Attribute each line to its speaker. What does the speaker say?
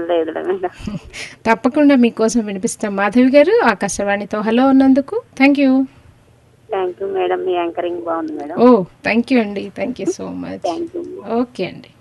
Speaker 1: లేదులే మేడం.
Speaker 2: తప్పకుండా మీకోసం వినిపిస్తాం. మాధవి గారు ఆకాశవాణితో హలో అన్నందుకు thank you.
Speaker 1: Thank you madam, me anchoring బాగుంది మేడం.
Speaker 2: ఓ థ్యాంక్ యూ అండి, thank you so much.
Speaker 1: Thank you.
Speaker 2: Okay అండి.